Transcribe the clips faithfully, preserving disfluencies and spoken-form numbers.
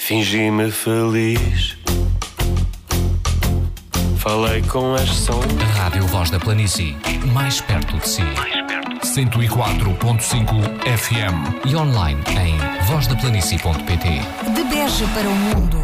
Fingi-me feliz. Falei com as sombras. A Rádio Voz da Planície, mais perto de si. cento e quatro ponto cinco F M e online em voz da planície ponto pt. De Beja para o mundo.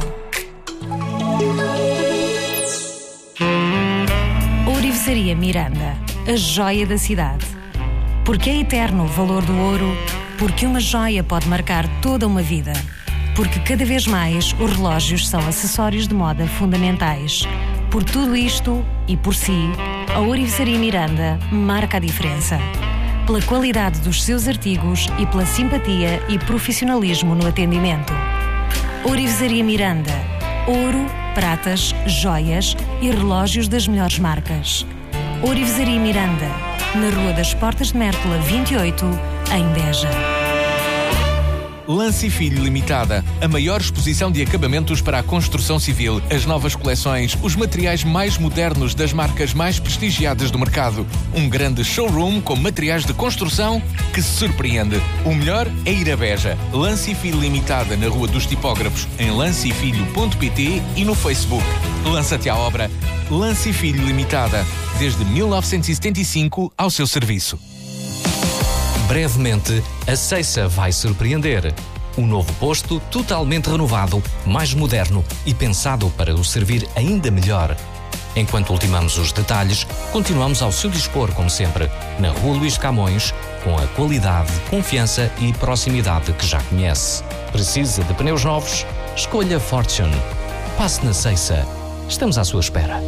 Ourivesaria Miranda, a joia da cidade. Porque é eterno o valor do ouro, porque uma joia pode marcar toda uma vida. Porque cada vez mais os relógios são acessórios de moda fundamentais. Por tudo isto e por si, a Ourivesaria Miranda marca a diferença. Pela qualidade dos seus artigos e pela simpatia e profissionalismo no atendimento. Ourivesaria Miranda. Ouro, pratas, joias e relógios das melhores marcas. Ourivesaria Miranda, na Rua das Portas de Mértola vinte e oito, em Beja. Lance e Filho Limitada, a maior exposição de acabamentos para a construção civil, as novas coleções, os materiais mais modernos das marcas mais prestigiadas do mercado. Um grande showroom com materiais de construção que se surpreende. O melhor é ir a Beja. Lance e Filho Limitada, na Rua dos Tipógrafos, em lance e filho ponto pt e no Facebook. Lança-te à obra. Lance e Filho Limitada, desde mil novecentos e setenta e cinco ao seu serviço. Brevemente, a Ceiça vai surpreender. Um novo posto totalmente renovado, mais moderno e pensado para o servir ainda melhor. Enquanto ultimamos os detalhes, continuamos ao seu dispor, como sempre, na Rua Luís Camões, com a qualidade, confiança e proximidade que já conhece. Precisa de pneus novos? Escolha Fortune. Passe na Ceiça. Estamos à sua espera.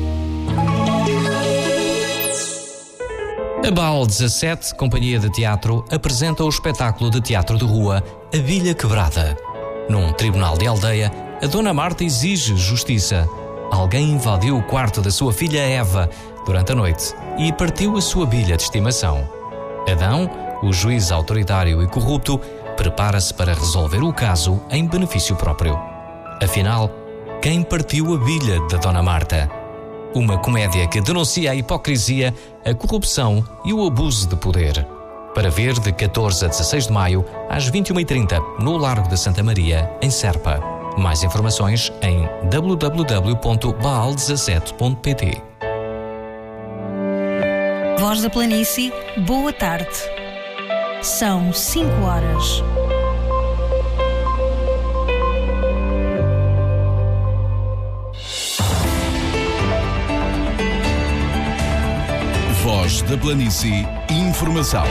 A B A L dezassete, Companhia de Teatro, apresenta o espetáculo de teatro de rua A Bilha Quebrada. Num tribunal de aldeia, a Dona Marta exige justiça. Alguém invadiu o quarto da sua filha Eva durante a noite e partiu a sua bilha de estimação. Adão, o juiz autoritário e corrupto, prepara-se para resolver o caso em benefício próprio. Afinal, quem partiu a bilha da Dona Marta? Uma comédia que denuncia a hipocrisia, a corrupção e o abuso de poder. Para ver de catorze a dezasseis de maio, às vinte e uma e trinta, no Largo da Santa Maria, em Serpa. Mais informações em w w w ponto baal dezassete ponto pt. Voz da Planície, boa tarde. São cinco horas. Voz da Planície, informação.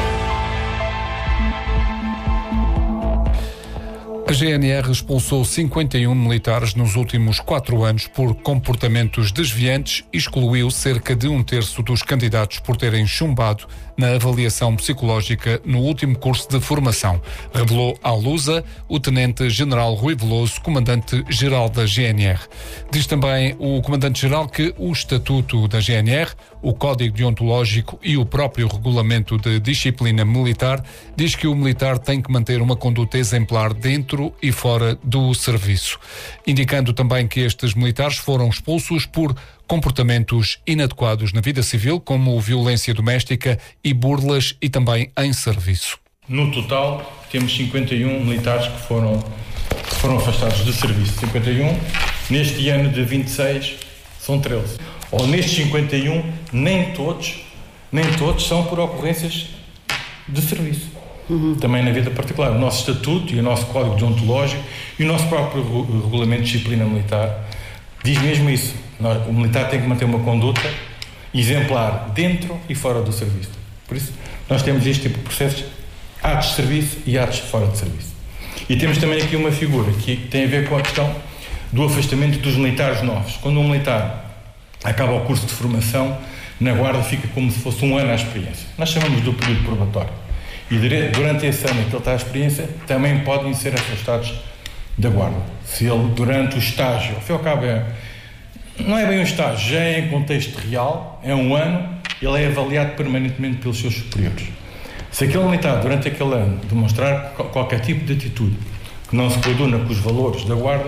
A G N R expulsou cinquenta e um militares nos últimos quatro anos por comportamentos desviantes e excluiu cerca de um terço dos candidatos por terem chumbado na avaliação psicológica no último curso de formação, revelou à Lusa o Tenente-General Rui Veloso, Comandante-Geral da G N R. Diz também o Comandante-Geral que o Estatuto da G N R, o Código Deontológico e o próprio Regulamento de Disciplina Militar diz que o militar tem que manter uma conduta exemplar dentro e fora do serviço, indicando também que estes militares foram expulsos por comportamentos inadequados na vida civil, como violência doméstica e burlas, e também em serviço. No total, temos cinquenta e um militares que foram, que foram afastados do serviço. cinquenta e um. Neste ano de vinte e seis, são treze. Ou nestes cinquenta e um, nem todos, nem todos são por ocorrências de serviço. Uhum. Também na vida particular. O nosso estatuto e o nosso código deontológico e o nosso próprio regulamento de disciplina militar diz mesmo isso. O militar tem que manter uma conduta exemplar dentro e fora do serviço. Por isso, nós temos este tipo de processos, atos de serviço e atos fora de serviço. E temos também aqui uma figura que tem a ver com a questão do afastamento dos militares novos. Quando um militar acaba o curso de formação, na Guarda fica como se fosse um ano à experiência. Nós chamamos do período probatório. E durante esse ano que ele está à experiência, também podem ser afastados da Guarda. Se ele, durante o estágio, ao fim e ao cabo, é, não é bem um estágio, já é em contexto real, é um ano, ele é avaliado permanentemente pelos seus superiores. Se aquele militar, durante aquele ano, demonstrar qualquer tipo de atitude que não se coaduna com os valores da Guarda,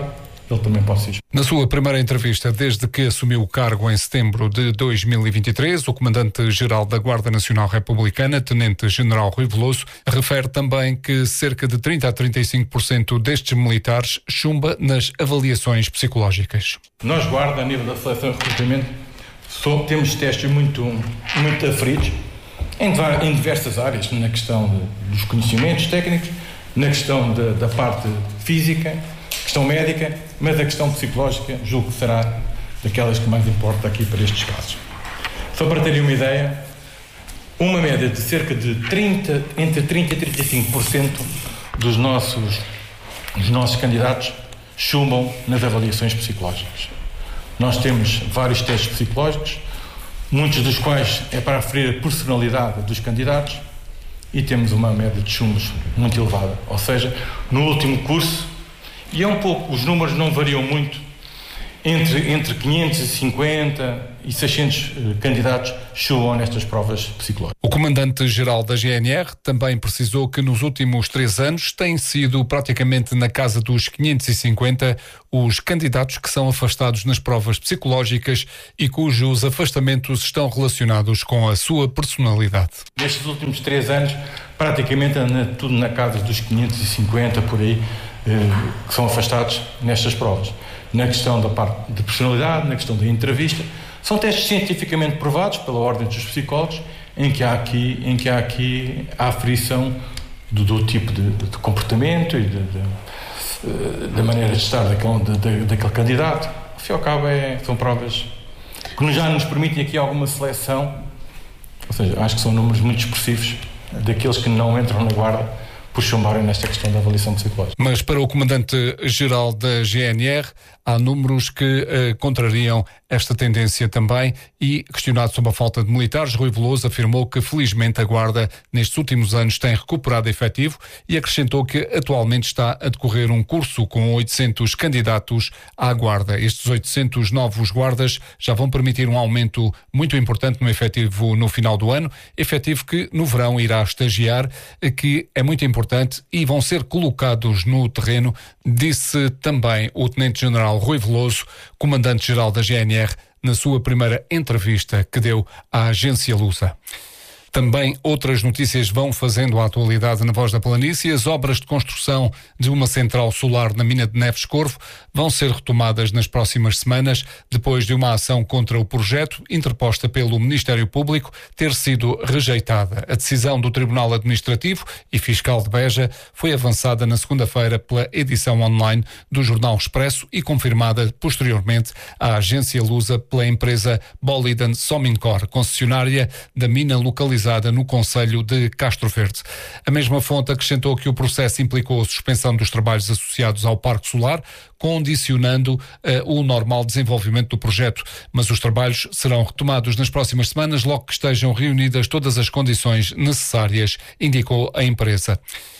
ele também possa ir. Na sua primeira entrevista, desde que assumiu o cargo em setembro de dois mil e vinte e três, o Comandante-Geral da Guarda Nacional Republicana, Tenente-General Rui Veloso, refere também que cerca de trinta a trinta e cinco por cento destes militares chumba nas avaliações psicológicas. Nós, Guarda, a nível da seleção e recrutamento, só temos testes muito, muito aferidos em, em diversas áreas, na questão de, dos conhecimentos técnicos, na questão de, da parte física, questão médica, mas a questão psicológica julgo que será daquelas que mais importa aqui para estes casos. Só para terem uma ideia, uma média de cerca de trinta, entre trinta e trinta e cinco por cento dos nossos, dos nossos candidatos chumbam nas avaliações psicológicas. Nós temos vários testes psicológicos, muitos dos quais é para aferir a personalidade dos candidatos, e temos uma média de chumbos muito elevada. Ou seja, no último curso, e é um pouco, os números não variam muito, entre, entre quinhentos e cinquenta e seiscentos eh, candidatos chumbam nestas provas psicológicas. O Comandante-Geral da G N R também precisou que nos últimos três anos têm sido praticamente na casa dos quinhentos e cinquenta os candidatos que são afastados nas provas psicológicas e cujos afastamentos estão relacionados com a sua personalidade. Nestes últimos três anos, praticamente anda tudo na casa dos quinhentos e cinquenta por aí, eh, que são afastados nestas provas. Na questão da parte de personalidade, na questão da entrevista, são testes cientificamente provados pela ordem dos psicólogos, em que há aqui, em que há aqui a aferição do, do tipo de, de comportamento e de, de, da maneira de estar daquele, de, de, daquele candidato. Ao fim e ao cabo, é, são provas que já nos permitem aqui alguma seleção, ou seja, acho que são números muito expressivos daqueles que não entram na guarda por chumbarem nesta questão da avaliação psicológica. Mas para o Comandante-Geral da G N R, há números que uh, contrariam esta tendência também, e, questionado sobre a falta de militares, Rui Veloso afirmou que felizmente a Guarda nestes últimos anos tem recuperado efetivo e acrescentou que atualmente está a decorrer um curso com oitocentos candidatos à Guarda. Estes oitocentos novos guardas já vão permitir um aumento muito importante no efetivo no final do ano, efetivo que no verão irá estagiar, que é muito importante, e vão ser colocados no terreno, disse também o Tenente-General Rui Veloso, Comandante-Geral da G N R, na sua primeira entrevista que deu à agência Lusa. Também outras notícias vão fazendo a atualidade na Voz da Planície. As obras de construção de uma central solar na mina de Neves Corvo vão ser retomadas nas próximas semanas, depois de uma ação contra o projeto, interposta pelo Ministério Público, ter sido rejeitada. A decisão do Tribunal Administrativo e Fiscal de Beja foi avançada na segunda-feira pela edição online do Jornal Expresso e confirmada posteriormente à agência Lusa pela empresa Boliden Somincor, concessionária da mina localizada no concelho de Castro Verde. A mesma fonte acrescentou que o processo implicou a suspensão dos trabalhos associados ao Parque Solar, condicionando uh, o normal desenvolvimento do projeto, mas os trabalhos serão retomados nas próximas semanas, logo que estejam reunidas todas as condições necessárias, indicou a empresa.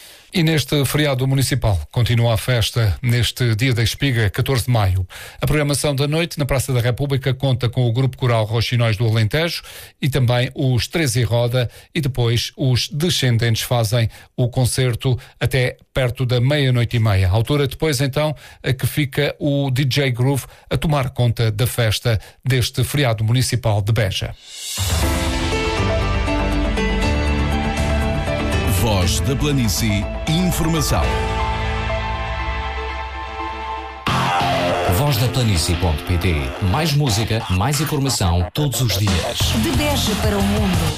E neste feriado municipal continua a festa neste dia da Espiga, catorze de maio. A programação da noite na Praça da República conta com o Grupo Coral Roxinóis do Alentejo e também os Três e Roda, e depois os Descendentes fazem o concerto até perto da meia-noite e meia. A altura depois então a que fica o D J Groove a tomar conta da festa deste feriado municipal de Beja. Voz da Planície, informação. voz da planície ponto pt. Mais música, mais informação todos os dias. De Beja para o mundo.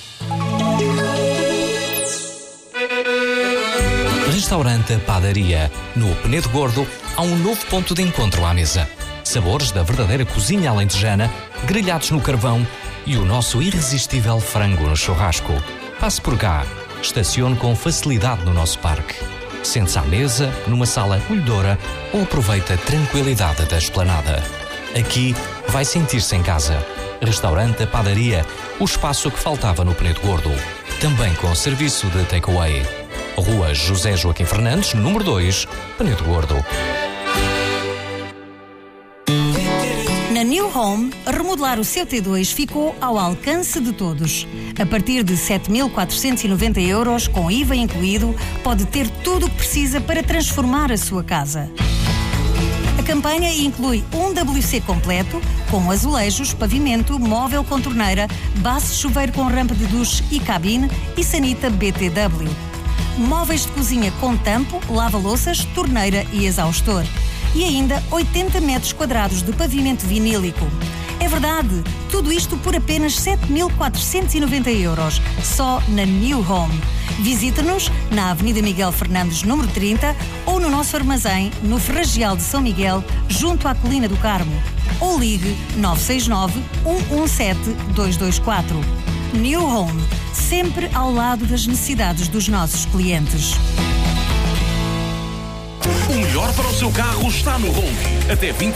Restaurante Padaria. No Penedo Gordo há um novo ponto de encontro à mesa. Sabores da verdadeira cozinha alentejana, grelhados no carvão e o nosso irresistível frango no churrasco. Passe por cá. Estacione com facilidade no nosso parque. Sente-se à mesa, numa sala acolhedora, ou aproveita a tranquilidade da esplanada. Aqui vai sentir-se em casa. Restaurante Padaria, o espaço que faltava no Penedo Gordo. Também com serviço de takeaway. Rua José Joaquim Fernandes, número dois, Penedo Gordo. Na New Home, remodelar o seu T dois ficou ao alcance de todos. A partir de sete mil quatrocentos e noventa euros, com I V A incluído, pode ter tudo o que precisa para transformar a sua casa. A campanha inclui um W C completo, com azulejos, pavimento, móvel com torneira, base de chuveiro com rampa de duche e cabine e sanita B T W. Móveis de cozinha com tampo, lava-louças, torneira e exaustor. E ainda oitenta metros quadrados de pavimento vinílico. É verdade, tudo isto por apenas sete mil quatrocentos e noventa euros, só na New Home. Visite-nos na Avenida Miguel Fernandes, número trinta, ou no nosso armazém, no Ferragial de São Miguel, junto à Colina do Carmo. Ou ligue nove seis nove, um um sete, dois dois quatro. New Home, sempre ao lado das necessidades dos nossos clientes. O melhor para o seu carro está no Home. Até vinte